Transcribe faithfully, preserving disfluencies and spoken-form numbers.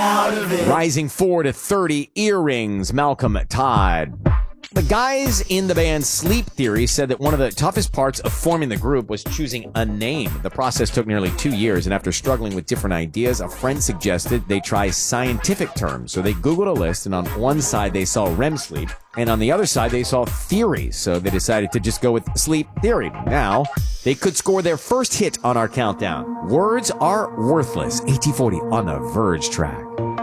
out of it. Rising four to thirty, Earrings, Malcolm Todd. The guys in the band Sleep Theory said that one of the toughest parts of forming the group was choosing a name. The process took nearly two years, and after struggling with different ideas, a friend suggested they try scientific terms. So they Googled a list, and on one side they saw R E M sleep, and on the other side they saw theories. So they decided to just go with Sleep Theory. Now, they could score their first hit on our countdown. Words Are Worthless, A T forty on the Verge track.